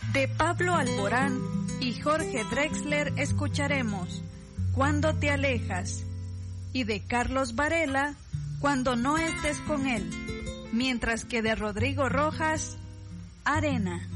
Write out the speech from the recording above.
De Pablo Alborán y Jorge Drexler escucharemos Cuando te alejas, y de Carlos Varela, Cuando no estés con él, mientras que de Rodrigo Rojas, Arena.